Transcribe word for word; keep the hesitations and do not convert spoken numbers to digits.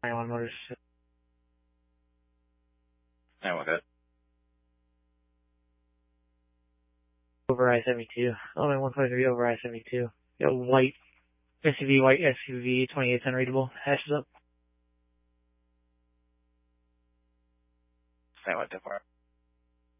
ninety-one Motors. ninety-one, good. Over I seventy-two. Element one twenty-three over I seventy-two. Got white S U V, white S U V, twenty-eight ten readable. Hashes up. ninety-one, ten four.